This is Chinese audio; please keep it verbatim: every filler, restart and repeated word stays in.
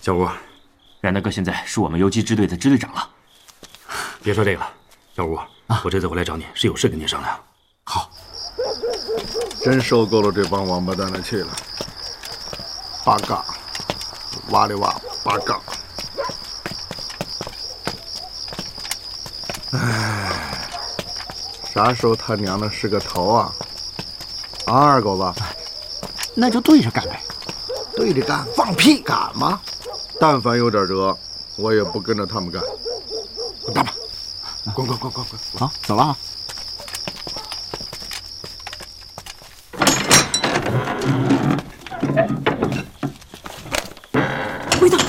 小吴， 冉大哥现在是我们游击支队的支队长了。 别说这个了，小吴，啊、我这次回来找你是有事跟你商量。 好，真受够了这帮王八蛋的气了。八嘎，哇里哇八嘎。唉，啥时候他娘的是个头啊？啊，二狗子， 那就对着干呗。 对着干？放屁！敢吗？但凡有点辙，我也不跟着他们干。滚蛋吧！滚滚滚滚滚！ 好，走了啊。